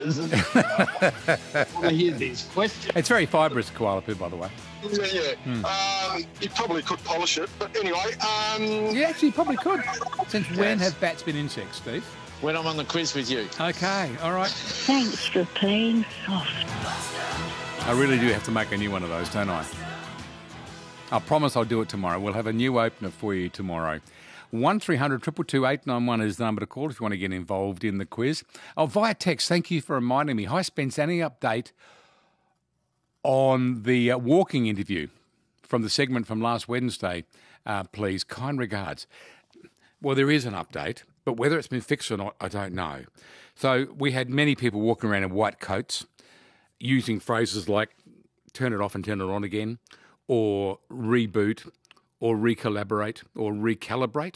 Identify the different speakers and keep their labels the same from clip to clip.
Speaker 1: I want to hear these questions.
Speaker 2: It's very fibrous, koala poo, by the way.
Speaker 3: Yeah. You probably could polish it, but anyway.
Speaker 2: Yeah, actually, you probably could. Since when have bats been insects, Steve?
Speaker 1: When I'm on the quiz with you.
Speaker 2: Okay, all right.
Speaker 4: Thanks for playing soft.
Speaker 2: I really do have to make a new one of those, don't I? I promise I'll do it tomorrow. We'll have a new opener for you tomorrow. 1300 222 891 is the number to call if you want to get involved in the quiz. Oh, via text, thank you for reminding me. Hi, Spence, any update on the walking interview from the segment from last Wednesday, please? Kind regards. Well, there is an update, but whether it's been fixed or not, I don't know. So we had many people walking around in white coats using phrases like turn it off and turn it on again, or reboot, or recollaborate, or recalibrate.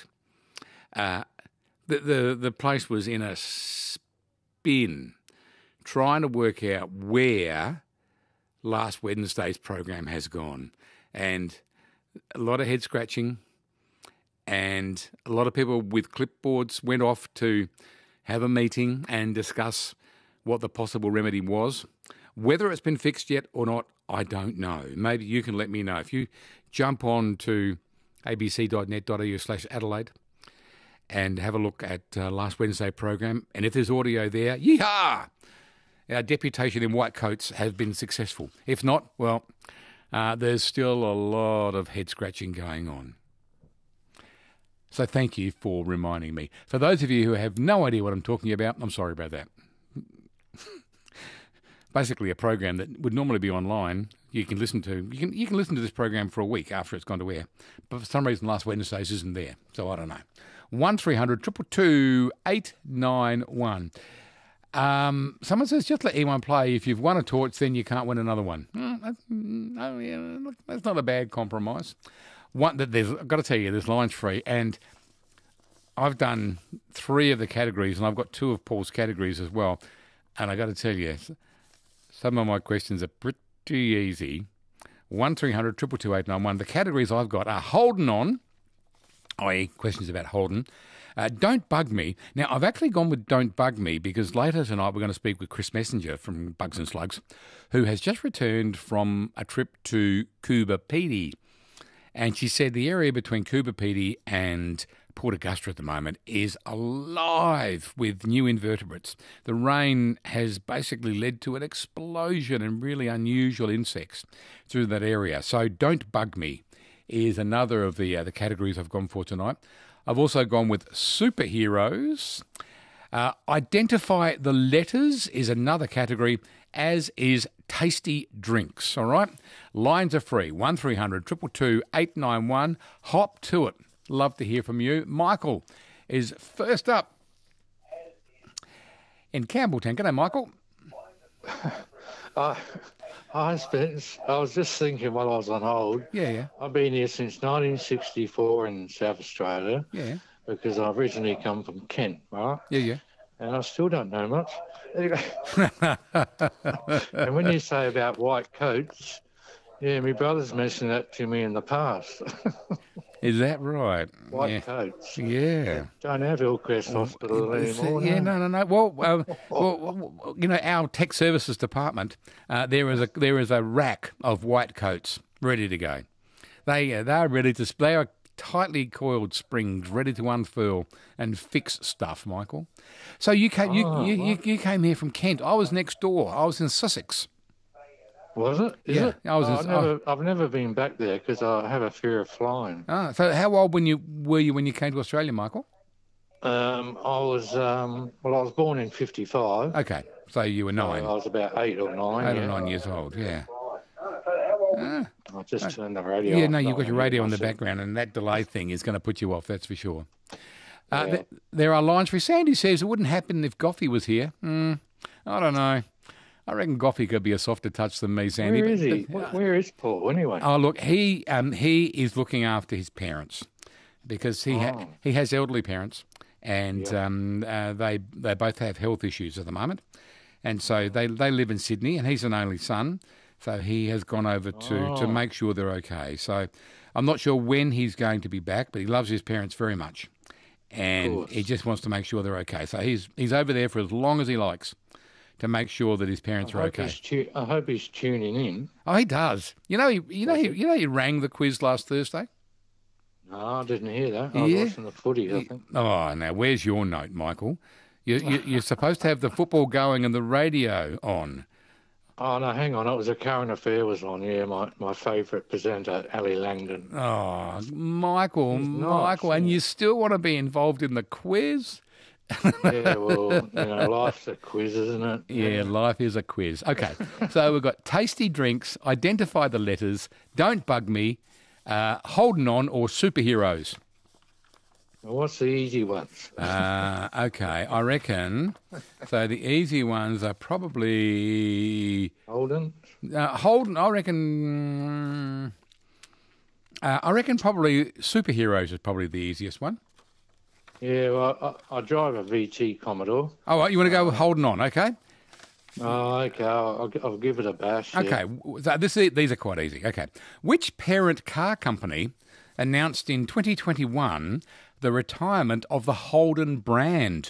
Speaker 2: The place was in a spin, trying to work out where last Wednesday's program has gone. And a lot of head scratching, and a lot of people with clipboards went off to have a meeting and discuss what the possible remedy was. Whether it's been fixed yet or not, I don't know. Maybe you can let me know. If you jump on to abc.net.au/Adelaide and have a look at last Wednesday program, and if there's audio there, yeehaw! Our deputation in white coats has been successful. If not, well, there's still a lot of head scratching going on. So thank you for reminding me. For those of you who have no idea what I'm talking about, I'm sorry about that. Basically, a program that would normally be online, you can listen to. You can listen to this program for a week after it's gone to air, but for some reason, last Wednesdays isn't there. So I don't know. 1300 222 891. Someone says, just let E1 play. If you've won a torch, then you can't win another one. That's not a bad compromise. I've got to tell you, there's lines free, and I've done 3 of the categories, and I've got 2 of Paul's categories as well. And I got to tell you, some of my questions are pretty easy. 1300 222 891. The categories I've got are holding on, i.e. questions about Holden. Don't Bug Me. Now, I've actually gone with Don't Bug Me because later tonight we're going to speak with Chris Messenger from Bugs and Slugs, who has just returned from a trip to Coober Pedy. And she said the area between Coober Pedy and Port Augusta at the moment is alive with new invertebrates. The rain has basically led to an explosion in really unusual insects through that area. So Don't Bug Me is another of the categories I've gone for tonight. I've also gone with superheroes. Identify the letters is another category, as is tasty drinks, all right? Lines are free, 1300 222 891. Hop to it. Love to hear from you. Michael is first up in Campbelltown. G'day, Michael.
Speaker 5: Hi, Spence. I was just thinking while I was on hold.
Speaker 2: Yeah.
Speaker 5: I've been here since 1964 in South Australia.
Speaker 2: Yeah.
Speaker 5: Because I originally come from Kent, right?
Speaker 2: Yeah.
Speaker 5: And I still don't know much. And when you say about white coats, yeah, my brother's mentioned that to me in the past.
Speaker 2: Is that right?
Speaker 5: White coats.
Speaker 2: Yeah.
Speaker 5: Don't have Hillcrest Hospital anymore.
Speaker 2: Yeah, no. Well, you know, our tech services department, there is a rack of white coats ready to go. They are ready to. They are tightly coiled springs ready to unfurl and fix stuff, Michael. So you came you came here from Kent. I was next door. I was in Sussex.
Speaker 5: Was it? Is
Speaker 2: yeah,
Speaker 5: it? I've never been back there because I have a fear of flying.
Speaker 2: So how old were you when you came to Australia, Michael?
Speaker 5: I was born in 55.
Speaker 2: Okay, so you were 9.
Speaker 5: So I was about 8 or 9.
Speaker 2: 8 or 9 years old, yeah.
Speaker 5: I just turned the radio
Speaker 2: Yeah,
Speaker 5: off.
Speaker 2: no, you've got your radio in the background, and that delay thing is going to put you off, that's for sure. There are lines for Sandy says it wouldn't happen if Goffy was here. I don't know. I reckon Goffy could be a softer touch than me, Sandy.
Speaker 5: Where is he? Where is Paul, anyway?
Speaker 2: Oh, look, he is looking after his parents because he has elderly parents, and they both have health issues at the moment. And so they live in Sydney, and he's an only son, so he has gone over to make sure they're okay. So I'm not sure when he's going to be back, but he loves his parents very much, and he just wants to make sure they're okay. So he's over there for as long as he likes to make sure that his parents are okay.
Speaker 5: I hope he's tuning in.
Speaker 2: Oh, he does. He rang the quiz last Thursday.
Speaker 5: No, I didn't hear that. I was watching the footy, I think.
Speaker 2: Oh, now where's your note, Michael? You're supposed to have the football going and the radio on.
Speaker 5: Oh, no, hang on. It was a current affair was on, my favourite presenter, Ali Langdon.
Speaker 2: Oh, Michael,
Speaker 5: not,
Speaker 2: and you still want to be involved in the quiz?
Speaker 5: Yeah, well, life's a quiz, isn't it?
Speaker 2: Yeah, life is a quiz. Okay, so we've got tasty drinks, identify the letters, don't bug me, holding on, or superheroes.
Speaker 5: Well, what's the easy ones?
Speaker 2: Okay, I reckon. So the easy ones are probably
Speaker 5: Holden?
Speaker 2: Holden. I reckon. I reckon probably superheroes is probably the easiest one.
Speaker 5: Yeah, well, I drive a VT Commodore.
Speaker 2: Oh, right, you want to go with holding on? Okay.
Speaker 5: Oh, okay. I'll give it a bash. Yeah.
Speaker 2: Okay, so these are quite easy. Okay, which parent car company announced in 2021 the retirement of the Holden brand?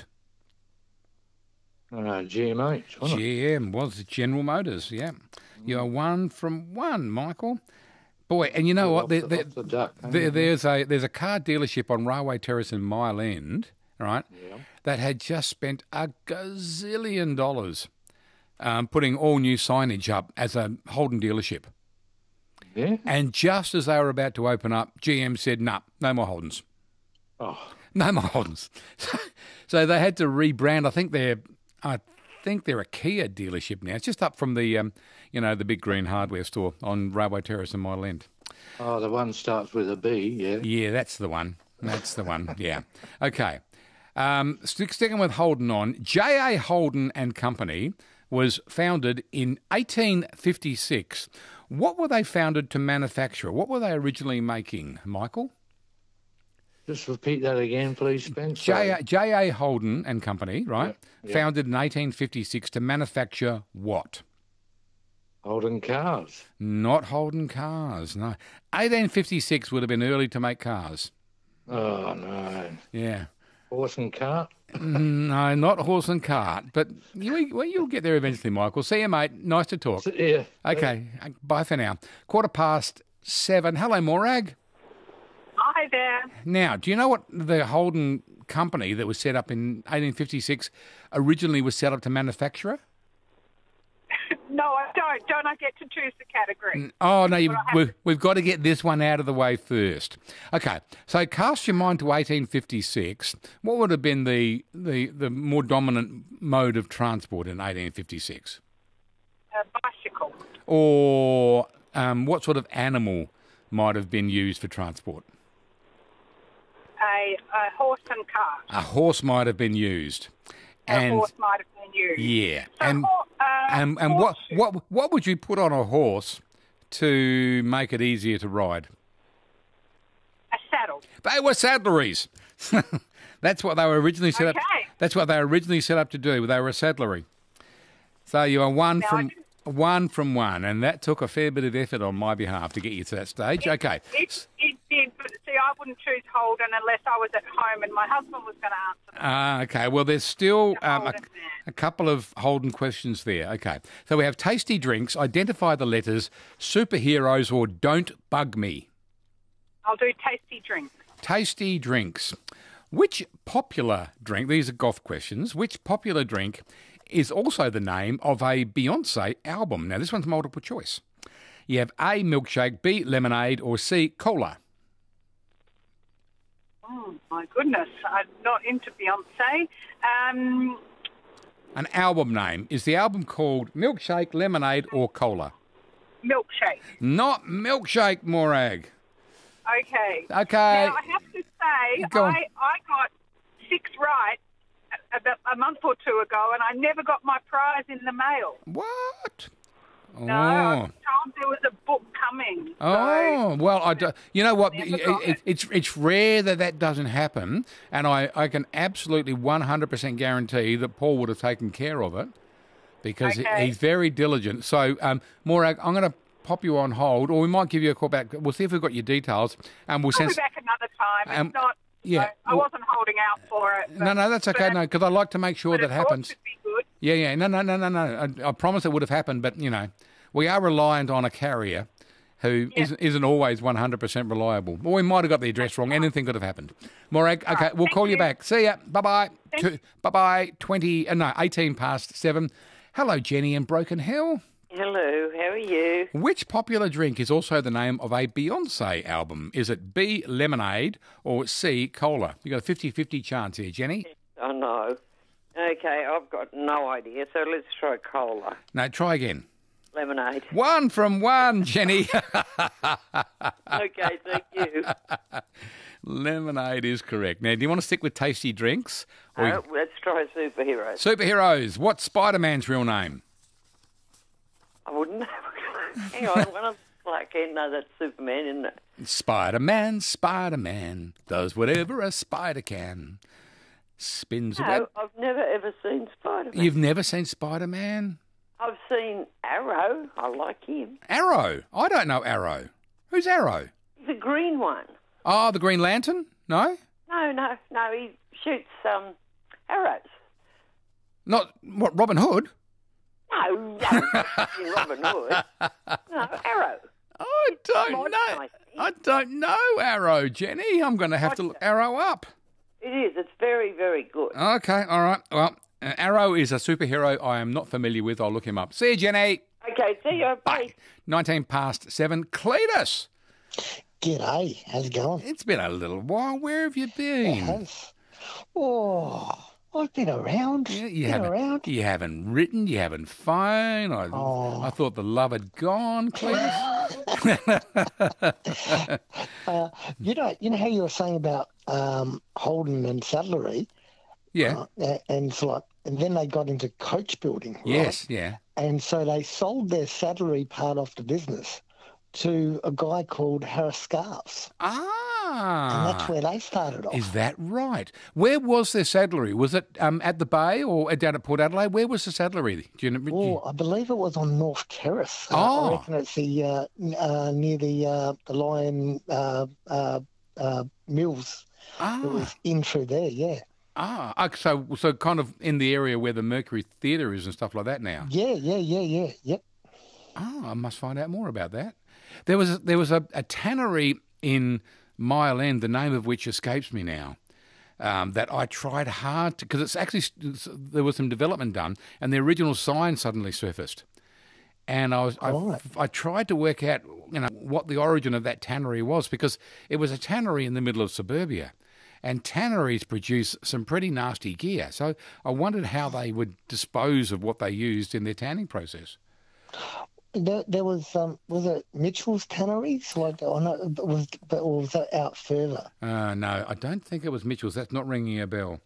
Speaker 5: GMH, wasn't it?
Speaker 2: GM was General Motors, yeah. You're 1 from 1, Michael. Boy, and you know what? There's a car dealership on Railway Terrace in Mile End, right, that had just spent $1 gazillion putting all new signage up as a Holden dealership.
Speaker 5: Yeah?
Speaker 2: And just as they were about to open up, GM said, no more Holdens.
Speaker 5: Oh.
Speaker 2: No more Holdens. So they had to rebrand. I think they're a Kia dealership now. It's just up from the, the big green hardware store on Railway Terrace in Mile End.
Speaker 5: Oh, the one starts with a B, yeah.
Speaker 2: Yeah, that's the one. Yeah. Okay. Sticking with Holden on, J.A. Holden and Company was founded in 1856. What were they founded to manufacture? What were they originally making, Michael?
Speaker 5: Just repeat that again, please, Spence.
Speaker 2: J.A. Holden and Company, right?
Speaker 5: Yeah.
Speaker 2: Founded in 1856 to manufacture what?
Speaker 5: Holden cars.
Speaker 2: Not Holden cars, no. 1856 would have been early to make cars.
Speaker 5: Oh, no.
Speaker 2: Yeah.
Speaker 5: Horse and cart?
Speaker 2: No, not horse and cart, but you'll get there eventually, Michael. See you, mate. Nice to talk.
Speaker 5: Yeah.
Speaker 2: Okay, bye for now. 7:15. Hello, Morag.
Speaker 6: Hi there.
Speaker 2: Now, do you know what the Holden company that was set up in 1856 originally was set up to manufacture?
Speaker 6: No, I don't. Don't I get to choose the category?
Speaker 2: Oh, no, we've got to get this one out of the way first. Okay, so cast your mind to 1856. What would have been the more dominant mode of transport in 1856?
Speaker 6: A bicycle.
Speaker 2: Or what sort of animal might have been used for transport?
Speaker 6: A horse and cart.
Speaker 2: A horse might have been used.
Speaker 6: A horse might have been used.
Speaker 2: Yeah.
Speaker 6: So,
Speaker 2: and what would you put on a horse to make it easier to ride?
Speaker 6: A saddle.
Speaker 2: They were saddleries. That's what they were originally set up. That's what they were originally set up to do. They were a saddlery. So you are one from one, and that took a fair bit of effort on my behalf to get you to that stage. Okay.
Speaker 6: It did, but see, I wouldn't choose Holden unless I was at home and my husband was going to answer them.
Speaker 2: Okay. Well, there's still a couple of Holden questions there. Okay. So we have tasty drinks, identify the letters, superheroes, or don't bug me.
Speaker 6: I'll do tasty drinks.
Speaker 2: Tasty drinks. Which popular drink, these are golf questions, which popular drink is also the name of a Beyonce album? Now, this one's multiple choice. You have A, milkshake, B, lemonade, or C, cola.
Speaker 6: Oh, my goodness. I'm not into Beyonce.
Speaker 2: An album name. Is the album called Milkshake, Lemonade, or Cola?
Speaker 6: Milkshake.
Speaker 2: Not Milkshake, Morag.
Speaker 6: Okay.
Speaker 2: Okay.
Speaker 6: Now, I have to say,
Speaker 2: Go on.
Speaker 6: I got 6 right about a month or 2 ago, and I never got my prize in the mail.
Speaker 2: What?
Speaker 6: No, I was told there was a book coming.
Speaker 2: Oh, well, you know what? It's rare that doesn't happen, and I can absolutely 100% guarantee that Paul would have taken care of it because he's very diligent. So, Morag, I'm going to pop you on hold, or we might give you a call back. We'll see if we've got your details, and we'll
Speaker 6: I'll be back another time. It's not.
Speaker 2: Yeah,
Speaker 6: I wasn't holding out for it.
Speaker 2: No, that's okay. No, because I like to make sure that happens.
Speaker 6: Should be good.
Speaker 2: Yeah. No. I promise it would have happened, but, we are reliant on a carrier who isn't always 100% reliable. Well, we might have got the address wrong. Anything could have happened. Morag, okay, we'll call you back. See ya. Bye-bye. Bye-bye. 18 past 7. Hello, Jenny in Broken Hill.
Speaker 7: Hello, how are you?
Speaker 2: Which popular drink is also the name of a Beyonce album? Is it B, lemonade, or C, cola? You got a 50-50 chance here, Jenny.
Speaker 7: I know. Okay, I've got no idea, so let's try cola.
Speaker 2: No, try again.
Speaker 7: Lemonade.
Speaker 2: 1 from 1, Jenny.
Speaker 7: Okay, thank you.
Speaker 2: Lemonade is correct. Now, do you want to stick with tasty drinks?
Speaker 7: Let's try superheroes.
Speaker 2: Superheroes. What's Spider-Man's real name?
Speaker 7: I wouldn't know. Hang on, one of no, that's Superman, isn't it?
Speaker 2: Spider-Man does whatever a spider can. Spins a web.
Speaker 7: No, I've never ever seen Spider-Man.
Speaker 2: You've never seen Spider-Man?
Speaker 7: I've seen Arrow. I like him.
Speaker 2: Arrow? I don't know Arrow. Who's Arrow?
Speaker 7: The green one.
Speaker 2: Oh, the Green Lantern? No?
Speaker 7: No, he shoots arrows.
Speaker 2: Not, what, Robin Hood?
Speaker 7: No, Robin Hood. No, Arrow.
Speaker 2: I don't know Arrow, Jenny. I'm going to have to look Arrow up.
Speaker 7: It is. It's very, very good.
Speaker 2: Okay, all right. Well, Arrow is a superhero I am not familiar with. I'll look him up. See you, Jenny.
Speaker 7: Okay, see you. Bye.
Speaker 2: 19 past 7. Cletus.
Speaker 8: G'day. How's it going?
Speaker 2: It's been a little while. Where have you been?
Speaker 8: It has. Oh, I've been around.
Speaker 2: Yeah, you haven't written. You haven't phoned. I thought the love had gone, Cletus.
Speaker 8: You know how you were saying about Holden and Saddlery?
Speaker 2: Yeah.
Speaker 8: And then they got into coach building. Right?
Speaker 2: Yes, yeah.
Speaker 8: And so they sold their saddlery part of the business to a guy called Harris Scarfs.
Speaker 2: Ah.
Speaker 8: And that's where they started off.
Speaker 2: Is that right? Where was their saddlery? Was it at the Bay or down at Port Adelaide? Where was the saddlery?
Speaker 8: I believe it was on North Terrace.
Speaker 2: Oh.
Speaker 8: I reckon it's the near the Lion Mills.
Speaker 2: Ah.
Speaker 8: It was in through there, yeah.
Speaker 2: Ah, so kind of in the area where the Mercury Theatre is and stuff like that now.
Speaker 8: Yeah, yep.
Speaker 2: Oh, I must find out more about that. There was a tannery in Mile End, the name of which escapes me now, that I tried hard to, because it's actually there was some development done, and the original sign suddenly surfaced, and I tried to work out what the origin of that tannery was, because it was a tannery in the middle of suburbia. And tanneries produce some pretty nasty gear. So I wondered how they would dispose of what they used in their tanning process.
Speaker 8: There was it Mitchell's Tanneries? Or was that out further?
Speaker 2: No, I don't think it was Mitchell's. That's not ringing a bell.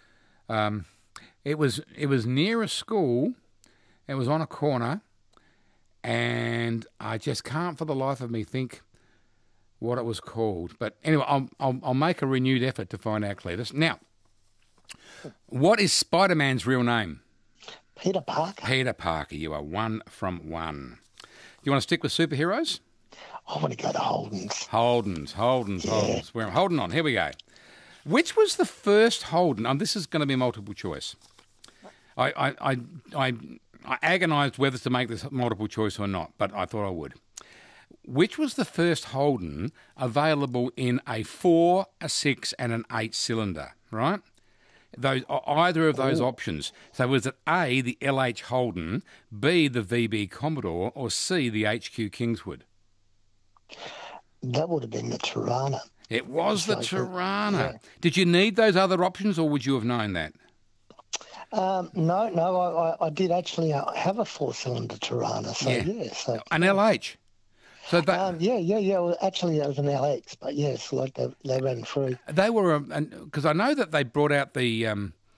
Speaker 2: It was near a school. It was on a corner, and I just can't for the life of me think what it was called. But anyway, I'll make a renewed effort to find out, Cletus. Now, what is Spider-Man's real name?
Speaker 8: Peter Parker.
Speaker 2: Peter Parker. You are 1 from 1. Do you want to stick with superheroes?
Speaker 8: I want to go to Holden's.
Speaker 2: Holden's. We're holding on. Here we go. Which was the first Holden? This is going to be multiple choice. I agonised whether to make this multiple choice or not, but I thought I would. Which was the first Holden available in a 4, a 6 and an 8 cylinder, right? Either of those options. So was it A, the LH Holden, B, the VB Commodore, or C, the HQ Kingswood?
Speaker 8: That would have been the Tirana.
Speaker 2: It was the Tirana. Yeah. Did you need those other options, or would you have known that?
Speaker 8: No, I did actually have a 4-cylinder Tirana. So yeah.
Speaker 2: An LH. So that,
Speaker 8: yeah. Well, actually, it was an LX, but yes, they ran free.
Speaker 2: They were because I know that they brought out the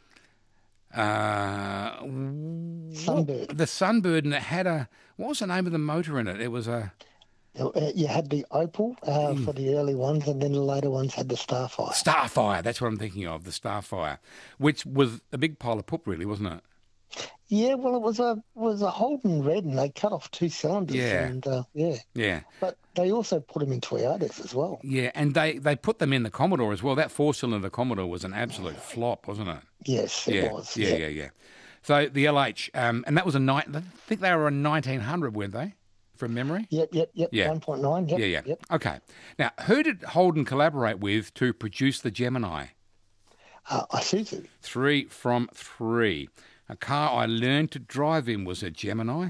Speaker 8: Sunbird.
Speaker 2: The Sunbird, and it had what was the name of the motor in it? It was a.
Speaker 8: You had the Opal for the early ones, and then the later ones had the Starfire.
Speaker 2: Starfire, that's what I'm thinking of, the Starfire, which was a big pile of poop, really, wasn't it?
Speaker 8: Yeah, well, it was a Holden Red, and they cut off 2 cylinders.
Speaker 2: Yeah.
Speaker 8: And,
Speaker 2: yeah.
Speaker 8: But they also put them in Toyotas as well.
Speaker 2: Yeah, and they put them in the Commodore as well. That 4-cylinder Commodore was an absolute flop, wasn't it?
Speaker 8: Yes, it was.
Speaker 2: Yeah. So the LH, and that was I think they were a 1900, weren't they, from memory?
Speaker 8: Yep.
Speaker 2: Yeah.
Speaker 8: 1.9. Yep.
Speaker 2: Yeah.
Speaker 8: Yep.
Speaker 2: Okay. Now, who did Holden collaborate with to produce the Gemini?
Speaker 8: Isuzu.
Speaker 2: 3 from 3. A car I learned to drive in was a Gemini.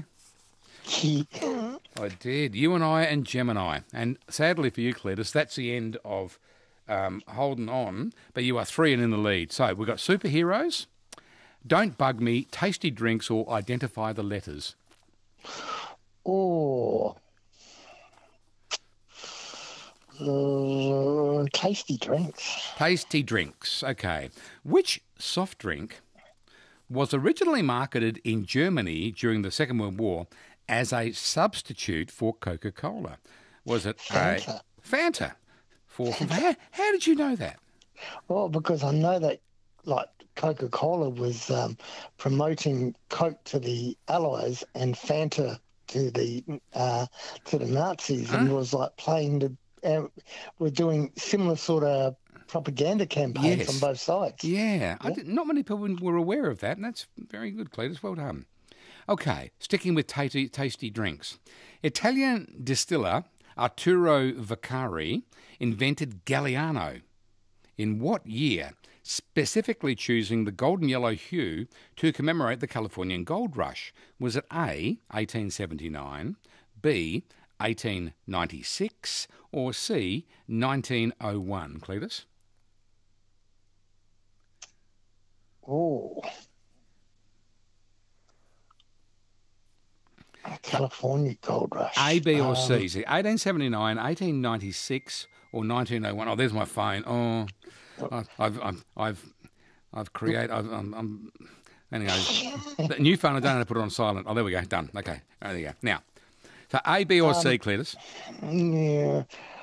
Speaker 2: I did. You and I and Gemini. And sadly for you, Cletus, that's the end of Holden On, but you are 3 and in the lead. So we've got superheroes, don't bug me, tasty drinks, or identify the letters.
Speaker 8: Oh. Tasty drinks.
Speaker 2: Tasty drinks. Okay. Which soft drink was originally marketed in Germany during the Second World War as a substitute for Coca-Cola? Was it
Speaker 8: Fanta.
Speaker 2: Fanta? 4 from 5. How did you know that?
Speaker 8: Well, because I know that, like, Coca-Cola was promoting Coke to the Allies and Fanta to the Nazis, and was like playing we're doing similar sort of propaganda campaigns on both sides.
Speaker 2: Yeah. Not many people were aware of that, and that's very good, Cletus. Well done. Okay, sticking with tasty drinks. Italian distiller Arturo Vaccari invented Galliano. In what year? Specifically choosing the golden yellow hue to commemorate the Californian gold rush. Was it A, 1879, B, 1896, or C, 1901? Cletus?
Speaker 8: Oh. California gold rush.
Speaker 2: A, B, or C? So 1879, 1896, or 1901? Oh, there's my phone. Oh, I've created. Anyway, the new phone. I don't know how to put it on silent. Oh, there we go. Done. Okay. There you go. Now, so A, B, or C, Cletus?
Speaker 8: Yeah.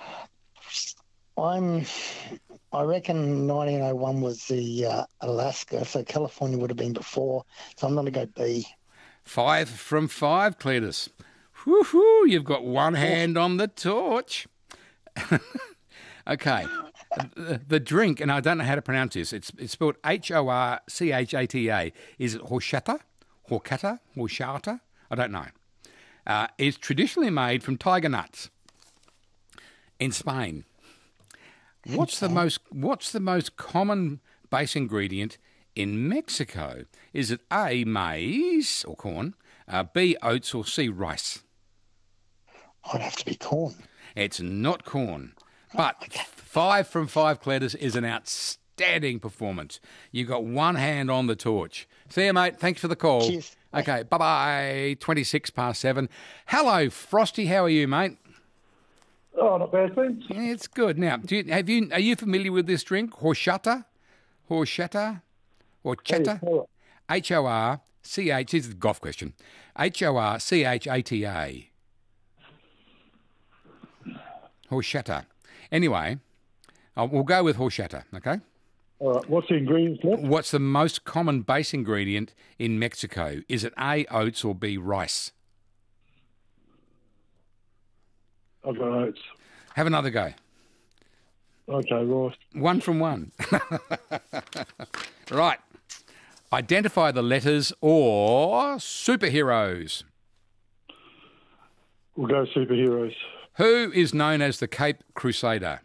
Speaker 8: I reckon 1901 was the Alaska, so California would have been before. So I'm going to go B.
Speaker 2: 5 from 5, Cletus. Woohoo! You've got one hand on the torch. Okay. The drink, and I don't know how to pronounce this. It's spelled Horchata. Is it horchata? Horchata? Horchata? I don't know. It's traditionally made from tiger nuts in Spain. What's the most common base ingredient in Mexico? Is it A, maize or corn, B, oats, or C, rice?
Speaker 8: I'd have to be corn.
Speaker 2: It's not corn. But 5 from 5, Cletus, is an outstanding performance. You've got one hand on the torch. See you, mate. Thanks for the call.
Speaker 8: Cheers.
Speaker 2: Okay, bye-bye. 26 past 7. Hello, Frosty. How are you, mate?
Speaker 9: Oh, not bad, thanks.
Speaker 2: Yeah, it's good. Now, are you familiar with this drink? Horchata? Horchata? Horchata? H-O-R-C-H. This is a golf question. Horchata. Horchata. Anyway, we'll go with horchata, okay?
Speaker 9: All right, what's the ingredients left?
Speaker 2: What's the most common base ingredient in Mexico? Is it A, oats, or B, rice?
Speaker 9: I've got oats.
Speaker 2: Have another go.
Speaker 9: Okay, right.
Speaker 2: 1 from 1. Right. Identify the letters or superheroes.
Speaker 9: We'll go superheroes.
Speaker 2: Who is known as the Cape Crusader?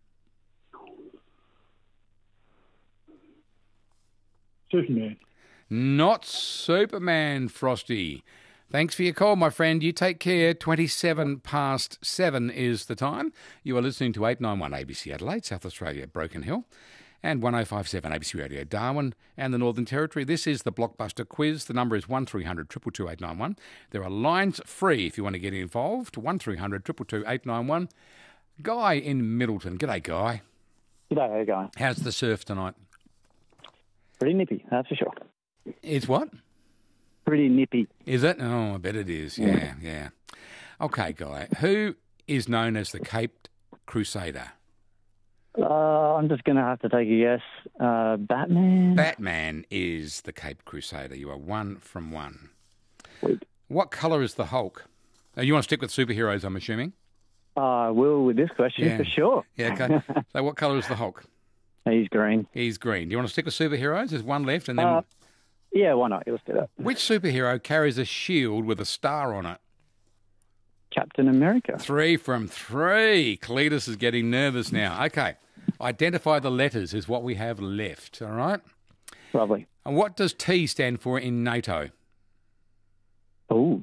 Speaker 9: Superman.
Speaker 2: Not Superman, Frosty. Thanks for your call, my friend. You take care. 27 past 7 is the time. You are listening to 891 ABC Adelaide, South Australia, Broken Hill, and 1057 ABC Radio Darwin and the Northern Territory. This is the Blockbuster Quiz. The number is 1300 222 891. There are lines free if you want to get involved. 1300 222 891. Guy in Middleton. G'day, Guy.
Speaker 10: G'day, how you going?
Speaker 2: How's the surf tonight?
Speaker 10: Pretty nippy, that's for sure.
Speaker 2: It's what?
Speaker 10: Pretty nippy.
Speaker 2: Is it? Oh, I bet it is. Yeah. Okay, Guy. Who is known as the Cape Crusader?
Speaker 10: I'm just going to have to take a guess. Batman?
Speaker 2: Batman is the Cape Crusader. You are 1 from 1.
Speaker 10: Sweet.
Speaker 2: What colour is the Hulk? You want to stick with superheroes, I'm assuming?
Speaker 10: I will with this question, for sure.
Speaker 2: Yeah, okay. So what colour is the Hulk?
Speaker 10: He's green.
Speaker 2: He's green. Do you want to stick with superheroes? There's one left, and then
Speaker 10: Yeah, why not? Let's do that.
Speaker 2: Which superhero carries a shield with a star on it?
Speaker 10: Captain America.
Speaker 2: 3 from 3. Cletus is getting nervous now. Okay. Identify the letters is what we have left, all right?
Speaker 10: Lovely.
Speaker 2: And what does T stand for in NATO?
Speaker 10: Oh.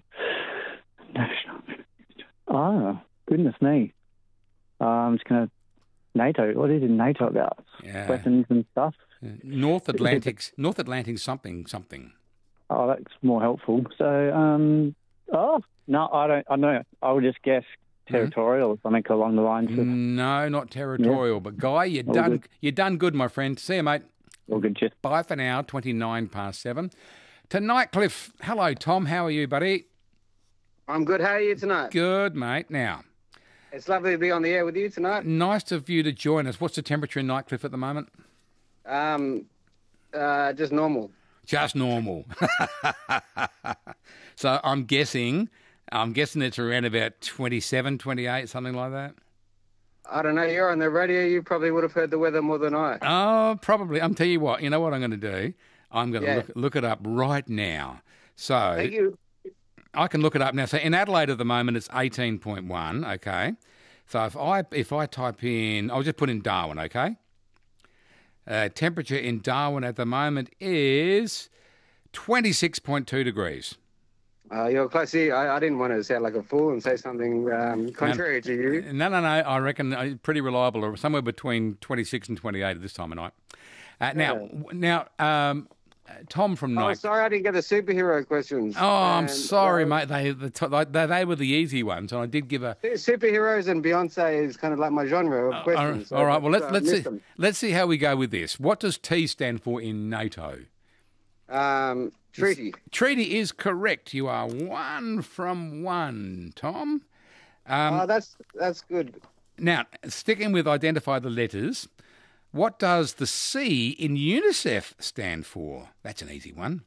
Speaker 10: Oh, goodness me. I'm just going to... NATO. What is NATO about?
Speaker 2: Yeah.
Speaker 10: Weapons and stuff?
Speaker 2: North Atlantic something.
Speaker 10: Oh, that's more helpful. So, no, I don't. I would just guess territorial or something along the lines of...
Speaker 2: No, not territorial. Yeah. But, Guy, you're done good, my friend. See you, mate.
Speaker 10: All good, cheers.
Speaker 2: Bye for now, 7:29. To Nightcliff. Hello, Tom. How are you, buddy?
Speaker 11: I'm good. How are you tonight?
Speaker 2: Good, mate. Now...
Speaker 11: It's lovely to be on the air with you tonight.
Speaker 2: Nice of you to join us. What's the temperature in Nightcliff at the moment?
Speaker 11: Just normal.
Speaker 2: Just normal. So I'm guessing it's around about 27, 28, something like that.
Speaker 11: I don't know. You're on the radio. You probably would have heard the weather more than I.
Speaker 2: Oh, probably. I'm telling you what. You know what I'm going to do? I'm going to look it up right now. So
Speaker 11: thank you.
Speaker 2: I can look it up now. So in Adelaide at the moment, it's 18.1. Okay. So if I type in, I'll just put in Darwin. Okay. Temperature in Darwin at the moment is 26.2 degrees.
Speaker 11: You're close. See, I didn't want to sound like a fool and say something contrary to you.
Speaker 2: No. I reckon pretty reliable, or somewhere between 26 and 28 at this time of night. Now, Tom from Night.
Speaker 11: Oh, sorry, I didn't get the superhero questions.
Speaker 2: Oh, I'm sorry, mate. They were the easy ones, and I did give a
Speaker 11: superheroes and Beyonce is kind of like my genre of questions.
Speaker 2: All right. Well, let's see how we go with this. What does T stand for in NATO?
Speaker 11: Treaty.
Speaker 2: Treaty is correct. You are 1 from 1, Tom.
Speaker 11: That's good.
Speaker 2: Now, sticking with identify the letters. What does the C in UNICEF stand for? That's an easy one.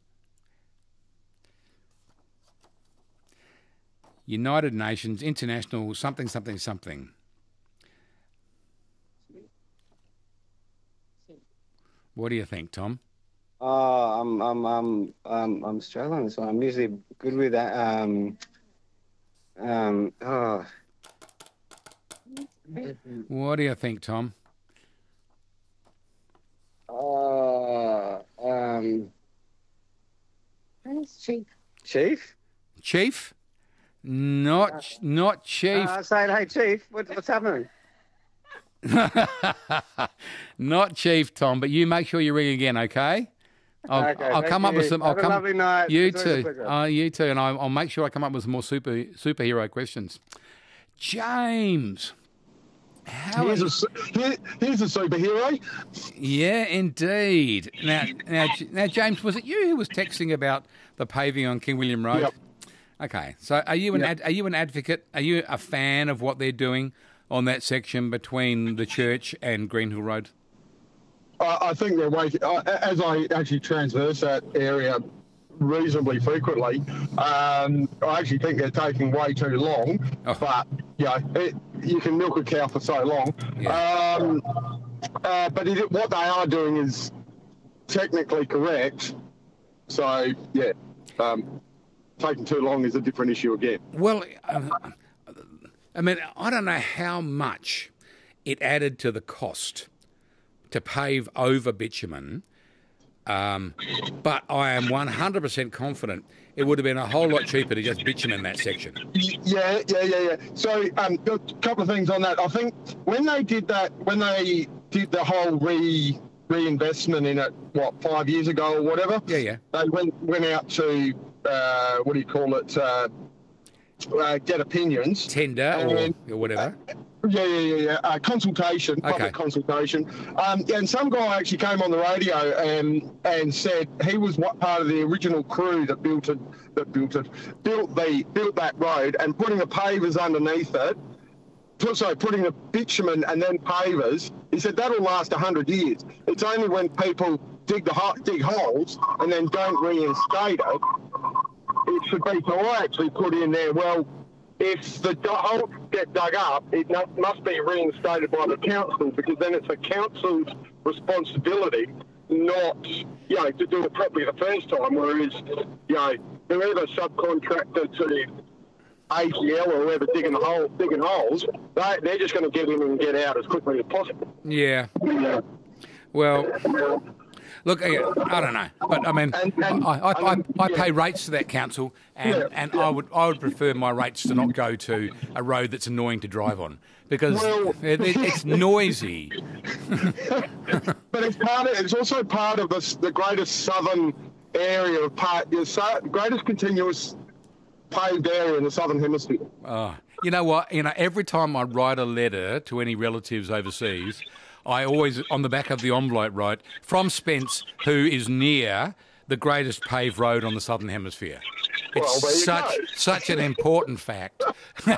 Speaker 2: United Nations International something. What do you think, Tom?
Speaker 11: I'm struggling, so I'm usually good with that.
Speaker 2: What do you think, Tom?
Speaker 11: Chief?
Speaker 2: Chief? Not Chief.
Speaker 11: Saying, hey, Chief, what's happening?
Speaker 2: Not Chief, Tom, but you make sure you ring again, okay? I'll come up with some.
Speaker 11: Have a lovely night.
Speaker 2: You too. You too, and I'll make sure I come up with some more superhero questions. James.
Speaker 3: Here's a superhero.
Speaker 2: Yeah, indeed. Now, James, was it you who was texting about the paving on King William Road?
Speaker 3: Yep.
Speaker 2: Okay, so are you an advocate? Are you a fan of what they're doing on that section between the church and Greenhill Road?
Speaker 3: I think they're as I actually transverse that area reasonably frequently, I actually think they're taking way too long. Oh. But you can milk a cow for so long. Yeah. But what they are doing is technically correct. So taking too long is a different issue again.
Speaker 2: Well, I mean, I don't know how much it added to the cost to pave over bitumen. But I am 100% confident it would have been a whole lot cheaper to just bitumen that section.
Speaker 3: Yeah. So a couple of things on that. I think when they did the whole reinvestment in it, 5 years ago or whatever?
Speaker 2: Yeah.
Speaker 3: They went out to, get opinions.
Speaker 2: Tender or whatever.
Speaker 3: Consultation, public consultation. And some guy actually came on the radio and said he was part of the original crew that built that road, and putting the pavers underneath it. So putting the bitumen and then pavers. He said that'll last 100 years. It's only when people dig holes and then don't reinstate it. It should be. So I actually put in there, well, if the holes get dug up, it must be reinstated by the council, because then it's the council's responsibility not, to do it properly the first time, whereas, whoever subcontractor to ACL or whoever digging holes, they're just going to get in and get out as quickly as possible.
Speaker 2: Yeah. Well, look, I don't know, but I mean, I pay rates to that council, and I would prefer my rates to not go to a road that's annoying to drive on because it's noisy.
Speaker 3: But it's also part of the greatest southern area of greatest continuous paved area in the southern hemisphere.
Speaker 2: Oh, you know what? Every time I write a letter to any relatives overseas, I always, on the back of the envelope, write, from Spence, who is near the greatest paved road on the southern hemisphere. It's such an important fact.
Speaker 3: And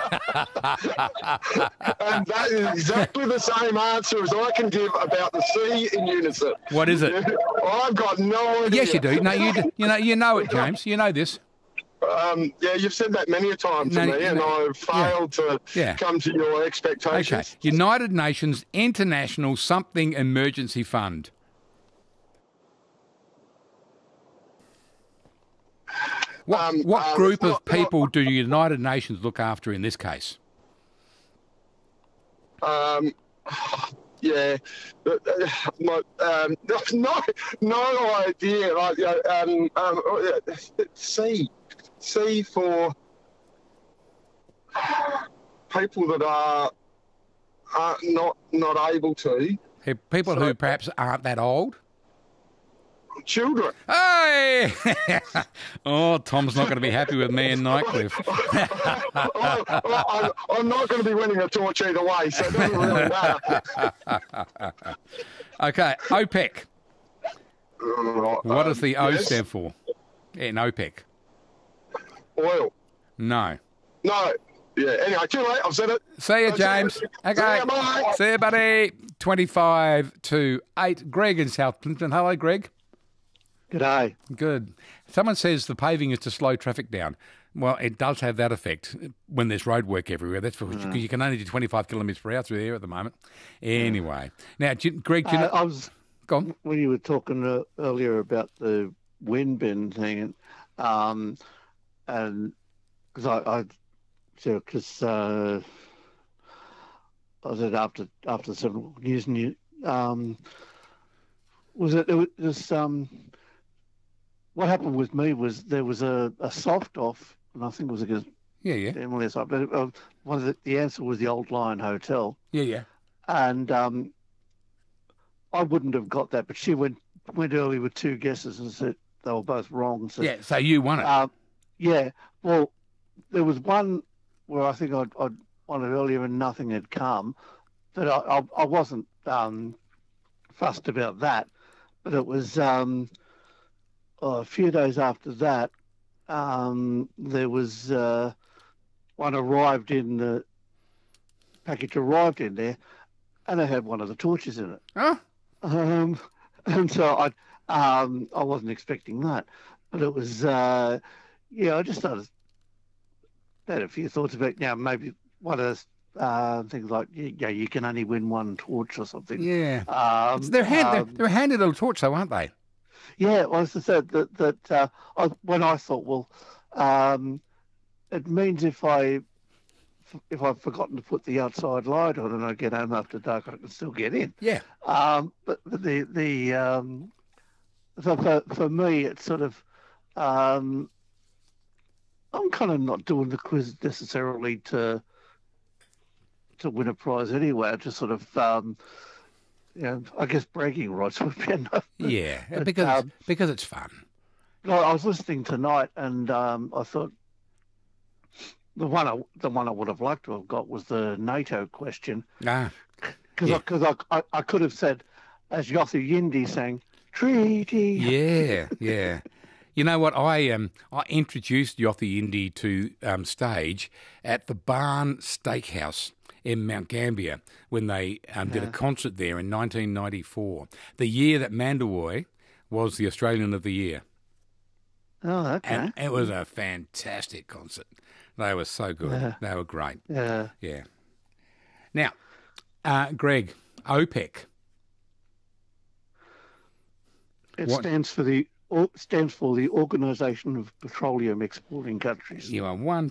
Speaker 3: that is exactly the same answer as I can give about the sea in unison.
Speaker 2: What is it?
Speaker 3: I've got no idea.
Speaker 2: Yes, you do. No, you know it, James. You know this.
Speaker 3: You've said that many a time to me, and I've failed to come to your expectations.
Speaker 2: Okay. United Nations International Something Emergency Fund. What group of people do the United Nations look after in this case?
Speaker 3: No idea. C for people that are not able to.
Speaker 2: People who perhaps aren't that old.
Speaker 3: Children.
Speaker 2: Hey! Oh, Tom's not going to be happy with me in Nightcliff.
Speaker 3: I'm not going to be winning a torch either way, so it doesn't really matter.
Speaker 2: Okay, OPEC. What does the O stand for in OPEC?
Speaker 3: Oil.
Speaker 2: No.
Speaker 3: No. Yeah, anyway, too late. I've said it.
Speaker 2: See you, James. Okay. See you, buddy. 25-8. Greg in South Clinton. Hello, Greg.
Speaker 12: G'day.
Speaker 2: Good. Someone says the paving is to slow traffic down. Well, it does have that effect when there's road work everywhere. That's for you can only do 25 kilometres per hour through there at the moment. Anyway. Now, Greg, do you know...
Speaker 12: I was... Go on. When you were talking earlier about the wind bin thing, and because I said after several years, what happened with me was there was a soft off, and I think it was against Emily. But one of the answer was the Old Lion Hotel.
Speaker 2: Yeah.
Speaker 12: And I wouldn't have got that, but she went early with two guesses and said they were both wrong. So,
Speaker 2: so you won it.
Speaker 12: Yeah. Well, there was one where I think I'd won it earlier and nothing had come, but I wasn't fussed about that. But it was a few days after that, there was one the package arrived in there, and it had one of the torches in it.
Speaker 2: Huh?
Speaker 12: And so I wasn't expecting that, but it was I just started had a few thoughts about maybe one of those things like you can only win one torch or something.
Speaker 2: Yeah, they're a handy little torch though, aren't they?
Speaker 12: Yeah, well, as I said, when I thought, well, it means if I've forgotten to put the outside light on and I get home after dark, I can still get in.
Speaker 2: Yeah.
Speaker 12: But so for me, it's sort of, I'm kind of not doing the quiz necessarily to win a prize anyway. I just sort of, I guess bragging rights would be enough.
Speaker 2: Yeah, but, because it's fun.
Speaker 12: I was listening tonight, and I thought the one I would have liked to have got was the NATO question. Because I could have said, as Yothu Yindi sang, treaty.
Speaker 2: Yeah. You know what? I introduced Yothu Yindi to stage at the Barn Steakhouse in Mount Gambier when they did a concert there in 1994, the year that Mandalay was the Australian of the Year.
Speaker 12: Oh, okay.
Speaker 2: And it was a fantastic concert. They were so good.
Speaker 12: Yeah.
Speaker 2: They were great.
Speaker 12: Yeah.
Speaker 2: Now, Greg, OPEC.
Speaker 12: It
Speaker 2: What?
Speaker 12: stands for the Organisation of Petroleum Exporting Countries.
Speaker 2: You are one